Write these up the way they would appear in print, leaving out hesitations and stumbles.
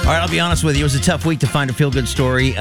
All right, I'll be honest with you. It was a tough week to find a feel-good story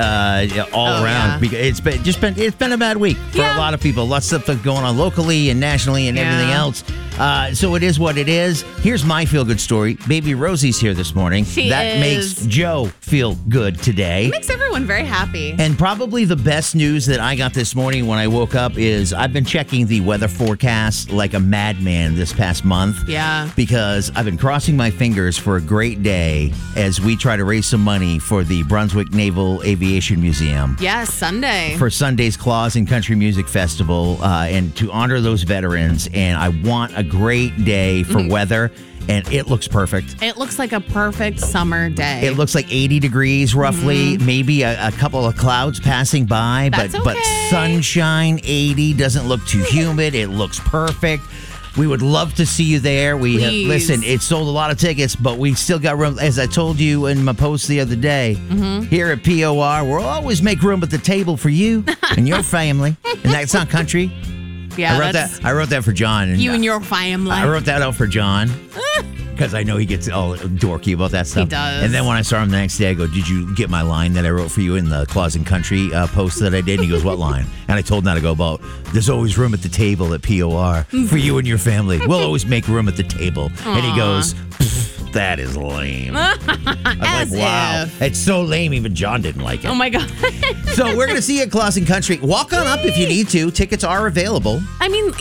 all around. Because it's been a bad week for a lot of people. Lots of stuff going on locally and nationally and everything else. So it is what it is. Here's my feel-good story. Baby Rosie's here this morning. That makes Joe feel good today. It makes everyone very happy. And probably the best news that I got this morning when I woke up is I've been checking the weather forecast like a madman this past month. Yeah. Because I've been crossing my fingers for a great day as we try to raise some money for the Brunswick Naval Aviation Museum. Yeah, Sunday. For Sunday's Claws and Country Music Festival and to honor those veterans. And I want a great day for weather. And it looks perfect. It looks like a perfect summer day. It looks like 80 degrees roughly, maybe a couple of clouds passing by, That's but sunshine, 80, doesn't look too humid. It looks perfect. We would love to see you there. Listen, it sold a lot of tickets, but we still got room. As I told you in my post the other day, here at POR, we'll always make room at the table for you and your family. And that's not country. Yeah, I wrote that for John. And you and your family. I wrote that out for John. Because I know he gets all dorky about that stuff. He does. And then when I saw him the next day, I go, did you get my line that I wrote for you in the Claws and Country post that I did? And he goes, what line? And I told him how to go about, there's always room at the table at POR for you and your family. We'll always make room at the table. Aww. And he goes, that is lame. I was like, wow. It's so lame, even John didn't like it. Oh, my God. So we're going to see you at Claws and Country. Walk on up if you need to. Tickets are available. I mean,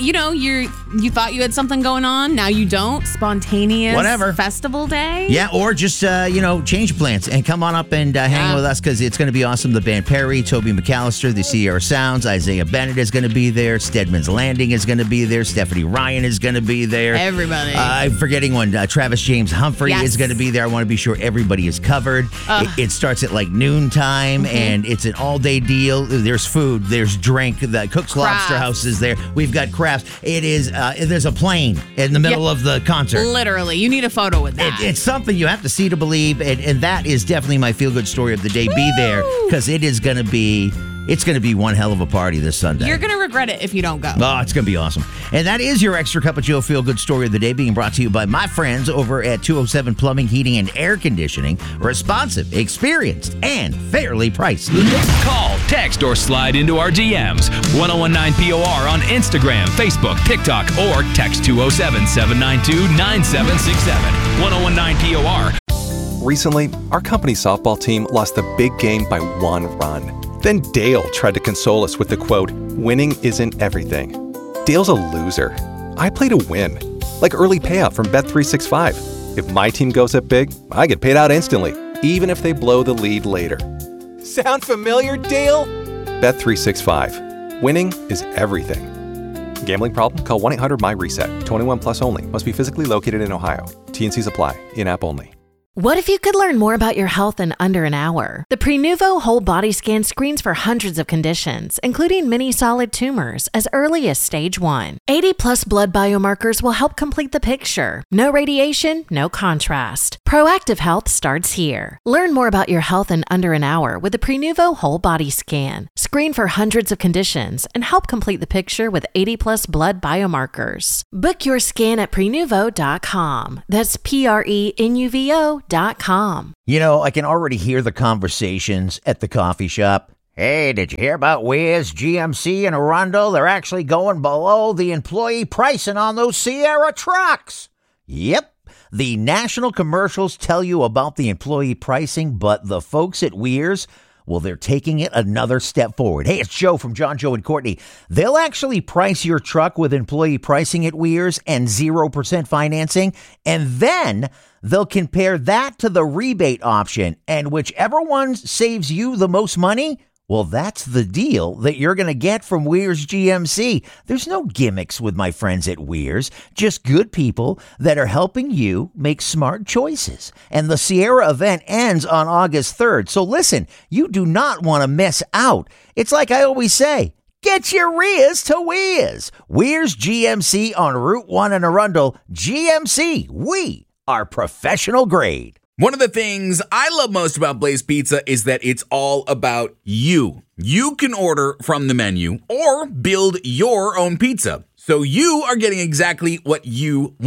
you thought you had something going on. Now you don't. Spontaneous whatever festival day. Yeah, or just, change plans and come on up and hang with us because it's going to be awesome. The band Perry, Toby McAllister, the Sierra Sounds, Isaiah Bennett is going to be there. Stedman's Landing is going to be there. Stephanie Ryan is going to be there. Everybody. I'm forgetting one. Travis James Humphrey is going to be there. I want to be sure everybody is covered. It starts at like noontime and it's an all-day deal. There's food. There's drink. The Cook's Lobster House is there. We've got crafts. It is, there's a plane in the middle of the concert. Literally. You need a photo with that. It's something you have to see to believe, and that is definitely my feel-good story of the day. Woo! Be there, because it's going to be one hell of a party this Sunday. You're going to regret it if you don't go. Oh, it's going to be awesome. And that is your Extra Cup of Joe feel-good story of the day, being brought to you by my friends over at 207 Plumbing, Heating, and Air Conditioning. Responsive, experienced, and fairly priced. Call, text, or slide into our DMs. 1019POR on Instagram, Facebook, TikTok, or text 207-792-9767. 1019POR. Recently, our company softball team lost the big game by 1 run. Then Dale tried to console us with the quote, winning isn't everything. Dale's a loser. I play to win. Like early payout from Bet365. If my team goes up big, I get paid out instantly, even if they blow the lead later. Sound familiar, Dale? Bet365. Winning is everything. Gambling problem? Call 1-800-MY-RESET. 21 plus only. Must be physically located in Ohio. T&Cs apply. In-app only. What if you could learn more about your health in under an hour? The Prenuvo Whole Body Scan screens for hundreds of conditions, including many solid tumors, as early as stage 1. 80-plus blood biomarkers will help complete the picture. No radiation, no contrast. Proactive health starts here. Learn more about your health in under an hour with the Prenuvo Whole Body Scan. Screen for hundreds of conditions and help complete the picture with 80-plus blood biomarkers. Book your scan at Prenuvo.com. That's Prenuvo.com. I can already hear the conversations at the coffee shop. Hey, did you hear about Whiz, GMC, and Arundel? They're actually going below the employee pricing on those Sierra trucks. Yep. The national commercials tell you about the employee pricing, but the folks at Weir's, well, they're taking it another step forward. Hey, it's Joe from John, Joe, and Courtney. They'll actually price your truck with employee pricing at Weir's and 0% financing, and then they'll compare that to the rebate option, and whichever one saves you the most money, well, that's the deal that you're going to get from Weir's GMC. There's no gimmicks with my friends at Weir's, just good people that are helping you make smart choices. And the Sierra event ends on August 3rd. So listen, you do not want to miss out. It's like I always say, get your Rias to Weir's. Weir's GMC on Route 1 in Arundel. GMC, we are professional grade. One of the things I love most about Blaze Pizza is that it's all about you. You can order from the menu or build your own pizza. So you are getting exactly what you want.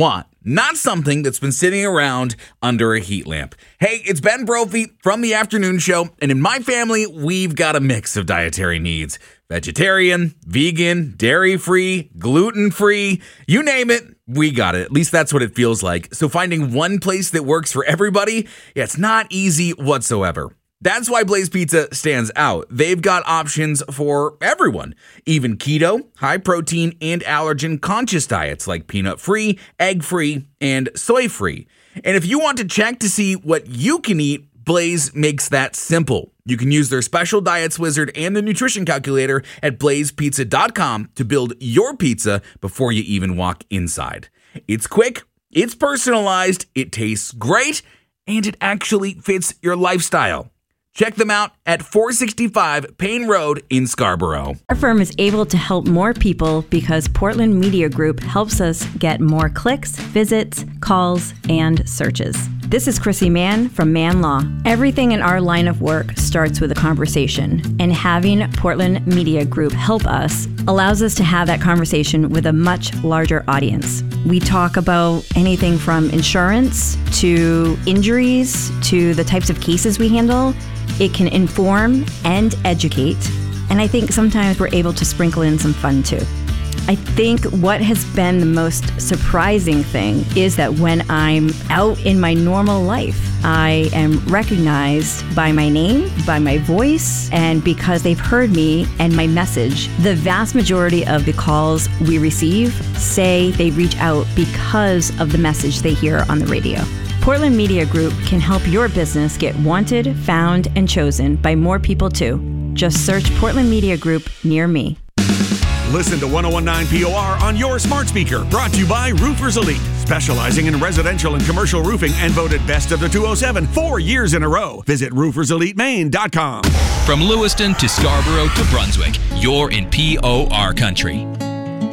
not something that's been sitting around under a heat lamp. Hey, it's Ben Brophy from The Afternoon Show, and in my family, we've got a mix of dietary needs. Vegetarian, vegan, dairy-free, gluten-free, you name it, we got it. At least that's what it feels like. So finding one place that works for everybody, it's not easy whatsoever. That's why Blaze Pizza stands out. They've got options for everyone, even keto, high protein, and allergen conscious diets like peanut-free, egg-free, and soy-free. And if you want to check to see what you can eat, Blaze makes that simple. You can use their special diets wizard and the nutrition calculator at blazepizza.com to build your pizza before you even walk inside. It's quick, it's personalized, it tastes great, and it actually fits your lifestyle. Check them out at 465 Payne Road in Scarborough. Our firm is able to help more people because Portland Media Group helps us get more clicks, visits, calls, and searches. This is Chrissy Mann from Mann Law. Everything in our line of work starts with a conversation, and having Portland Media Group help us allows us to have that conversation with a much larger audience. We talk about anything from insurance to injuries to the types of cases we handle. It can inform and educate, and I think sometimes we're able to sprinkle in some fun too. I think what has been the most surprising thing is that when I'm out in my normal life, I am recognized by my name, by my voice, and because they've heard me and my message. The vast majority of the calls we receive say they reach out because of the message they hear on the radio. Portland Media Group can help your business get wanted, found, and chosen by more people too. Just search Portland Media Group near me. Listen to 101.9 POR on your smart speaker. Brought to you by Roofers Elite, specializing in residential and commercial roofing and voted best of the 207 4 years in a row. Visit rooferselitemaine.com. From Lewiston to Scarborough to Brunswick, you're in POR country.